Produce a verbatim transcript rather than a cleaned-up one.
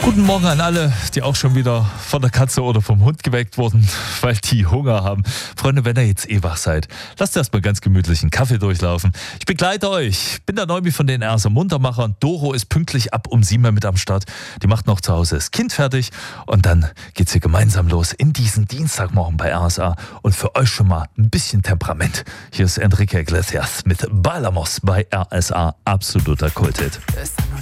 Guten Morgen an alle, die auch schon wieder von der Katze oder vom Hund geweckt wurden, weil die Hunger haben. Freunde, wenn ihr jetzt eh wach seid, lasst erstmal ganz gemütlich einen Kaffee durchlaufen. Ich begleite euch. Bin der Neumi von den R S A Muntermachern. Doro ist pünktlich ab um sieben mit am Start. Die macht noch zu Hause das Kind fertig und dann geht's hier gemeinsam los in diesen Dienstagmorgen bei R S A. Und für euch schon mal ein bisschen Temperament. Hier ist Enrique Iglesias mit Balamos bei R S A. Absoluter Kulthit.